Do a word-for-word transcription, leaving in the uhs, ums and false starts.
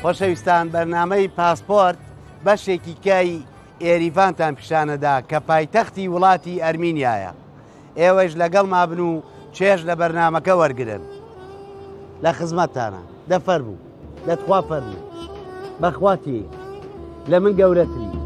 خۆشەویستان بەرنامەی پاسپۆرت بەشێکی کای ئێریڤانتان پیشانەدا کە پایتەختی وڵاتی ئەرمینیایە. ئێوەش لەگەڵ مابن و چێژ لە بەرنامەکە وەرگرن. لە خزمەتتانە دەفەرموو دەتخوا فەرموو بەخواتی لە من گەورەتری